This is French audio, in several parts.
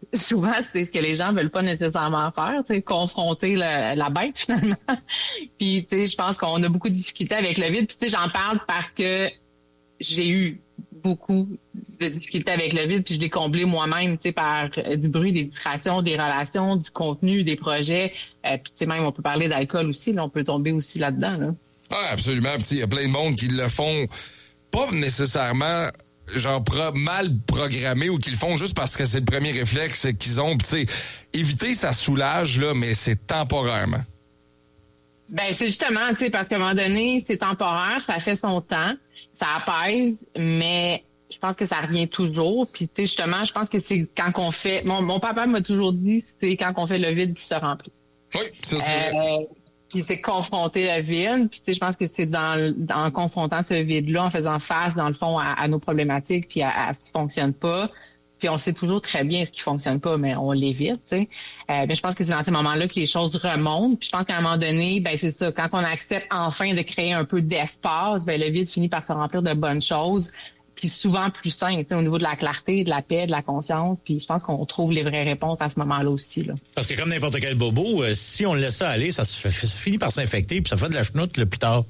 souvent, c'est ce que les gens veulent pas nécessairement faire, tu sais, confronter la bête, finalement. Puis, tu sais, je pense qu'on a beaucoup de difficultés avec le vide. Puis, tu sais, j'en parle parce que j'ai eu beaucoup de difficultés avec le vide, puis je l'ai comblé moi-même, tu sais, par du bruit, des distractions, des relations, du contenu, des projets. Puis, tu sais, même, on peut parler d'alcool aussi, là, on peut tomber aussi là-dedans, là. Ah, absolument. Puis, il y a plein de monde qui le font pas nécessairement genre mal programmé ou qu'ils le font juste parce que c'est le premier réflexe qu'ils ont. Tu sais, éviter, ça soulage, là, mais c'est temporairement. Ben, c'est justement, tu sais, parce qu'à un moment donné, c'est temporaire, ça fait son temps, ça apaise, mais je pense que ça revient toujours. Puis, tu sais, justement, je pense que c'est quand qu'on fait... Mon papa m'a toujours dit, c'est quand qu'on fait le vide qui se remplit. Oui, ça, c'est vrai. Puis c'est confronter le vide. Puis tu sais, je pense que c'est en confrontant ce vide-là, en faisant face, dans le fond, à nos problématiques, puis à ce qui fonctionne pas. Puis on sait toujours très bien ce qui fonctionne pas, mais on l'évite, tu sais. Mais je pense que c'est dans ces moments-là que les choses remontent. Puis je pense qu'à un moment donné, ben c'est ça, quand on accepte enfin de créer un peu d'espace, ben le vide finit par se remplir de bonnes choses. Puis souvent plus sain, au niveau de la clarté, de la paix, de la conscience. Puis je pense qu'on trouve les vraies réponses à ce moment-là aussi, là. Parce que comme n'importe quel bobo, si on le laisse ça aller, ça finit par s'infecter, puis ça fait de la chenoute le plus tard.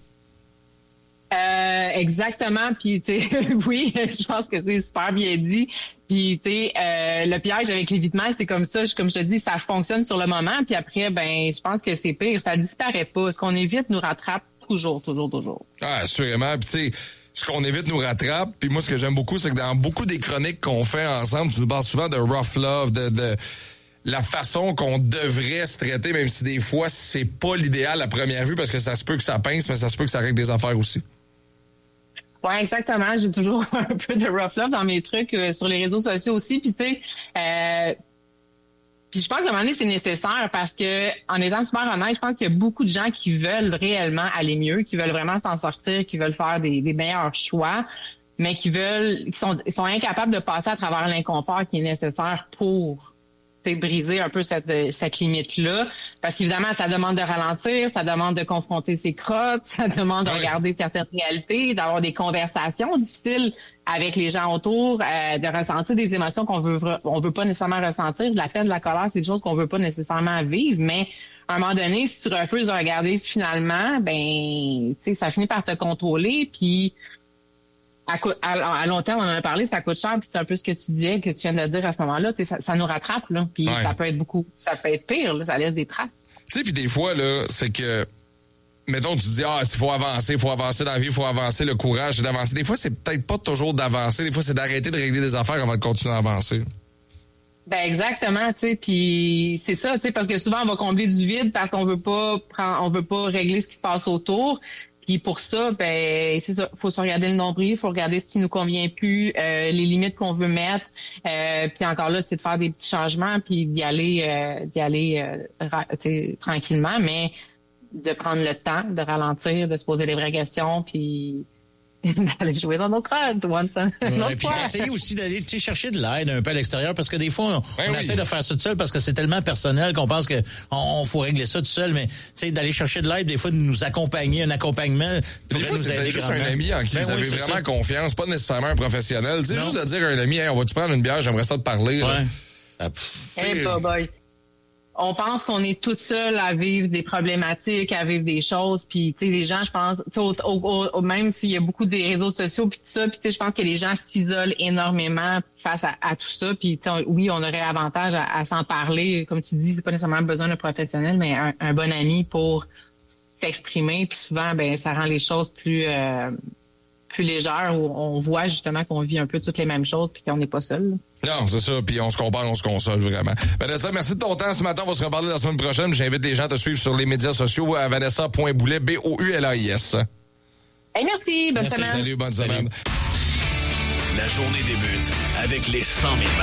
Exactement. Puis tu sais, oui, je pense que c'est super bien dit. Puis tu sais, le piège avec l'évitement, c'est comme ça. Comme je te dis, ça fonctionne sur le moment. Puis après, ben, je pense que c'est pire. Ça disparaît pas. Ce qu'on évite nous rattrape toujours. Ah, assurément. Puis tu sais, ce qu'on évite nous rattrape. Puis moi, ce que j'aime beaucoup, c'est que dans beaucoup des chroniques qu'on fait ensemble, tu nous parles souvent de rough love, de la façon qu'on devrait se traiter, même si des fois, c'est pas l'idéal à première vue, parce que ça se peut que ça pince, mais ça se peut que ça règle des affaires aussi. Ouais, exactement. J'ai toujours un peu de rough love dans mes trucs sur les réseaux sociaux aussi. Puis tu sais, puis je pense qu'à un moment donné, c'est nécessaire parce que, en étant super honnête, je pense qu'il y a beaucoup de gens qui veulent réellement aller mieux, qui veulent vraiment s'en sortir, qui veulent faire des meilleurs choix, mais qui sont incapables de passer à travers l'inconfort qui est nécessaire pour briser un peu cette limite-là. Parce qu'évidemment, ça demande de ralentir, ça demande de confronter ses crottes, ça demande de regarder certaines réalités, d'avoir des conversations difficiles avec les gens autour, de ressentir des émotions qu'on veut pas nécessairement ressentir. De la peine, de la colère, c'est des choses qu'on veut pas nécessairement vivre, mais à un moment donné, si tu refuses de regarder finalement, ben, tu sais, ça finit par te contrôler, puis à long terme, on en a parlé, ça coûte cher, puis c'est un peu ce que tu disais, que tu viens de dire à ce moment-là, ça nous rattrape, là, puis ça peut être pire, là, ça laisse des traces. Tu sais, puis des fois, là, c'est que, mettons, tu te dis, il faut avancer dans la vie, il faut avancer, le courage, c'est d'avancer. Des fois, c'est peut-être pas toujours d'avancer, des fois, c'est d'arrêter de régler des affaires avant de continuer à avancer. Ben exactement, tu sais, puis c'est ça, tu sais, parce que souvent on va combler du vide parce qu'on veut pas régler ce qui se passe autour. Puis pour ça, ben c'est ça, faut se regarder le nombril, faut regarder ce qui nous convient plus, les limites qu'on veut mettre. Puis encore là, c'est de faire des petits changements, puis d'y aller tranquillement, mais de prendre le temps, de ralentir, de se poser les vraies questions, puis d'aller jouer dans nos crottes. Et puis d'essayer aussi d'aller chercher de l'aide un peu à l'extérieur, parce que des fois, on essaie de faire ça tout seul parce que c'est tellement personnel qu'on pense que on faut régler ça tout seul, mais tu sais, d'aller chercher de l'aide, des fois de nous accompagner, un accompagnement. Des fois, c'est peut-être juste un ami en qui vous avez vraiment confiance, pas nécessairement un professionnel. Tu sais, juste de dire à un ami, hey, on va-tu prendre une bière, j'aimerais ça te parler. Hey, boy. On pense qu'on est toute seule à vivre des problématiques, à vivre des choses, puis tu sais, les gens, je pense, même s'il y a beaucoup des réseaux sociaux puis tout ça, puis tu sais, je pense que les gens s'isolent énormément face à tout ça, puis oui, on aurait avantage à s'en parler, comme tu dis, c'est pas nécessairement besoin d'un professionnel, mais un bon ami pour s'exprimer, puis souvent, ben ça rend les choses plus légères, où on voit justement qu'on vit un peu toutes les mêmes choses, puis qu'on n'est pas seul. Non, c'est ça, puis on se compare, on se console vraiment. Vanessa, merci de ton temps ce matin, on va se reparler la semaine prochaine. J'invite les gens à te suivre sur les médias sociaux à Vanessa.Boulais, Boulais. Hey, merci, bonne semaine. Salut, bonne semaine. La journée débute avec les 100 000